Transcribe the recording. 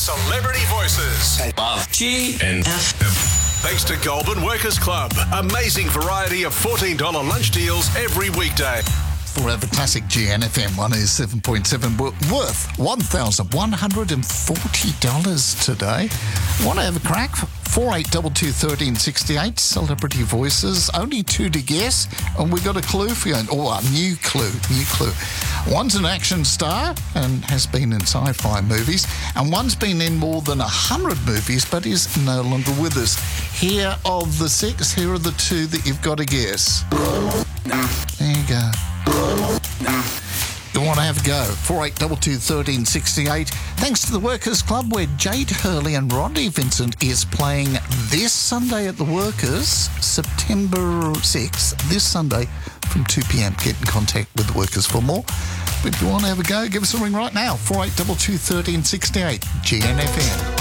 Celebrity Voices. Above GNFM. Thanks to Goulburn Workers Club. Amazing variety of $14 lunch deals every weekday. Forever Classic GNFM 107.7 worth $1,140 today. Want to have a crack? 48221368 Celebrity Voices. Only two to guess, and we got a clue for you. Oh, a new clue. One's an action star and has been in sci-fi movies, and one's been in more than 100 movies but is no longer with us. Here of the six, here are the two that you've got to guess. There you go. You want to have a go? 48221368. Thanks to the Workers Club, where Jade Hurley and Rodney Vincent is playing this Sunday at the Workers, September 6th, this Sunday from 2 p.m. Get in contact with the Workers for more. But if you want to have a go, give us a ring right now. 48221368 GNFM.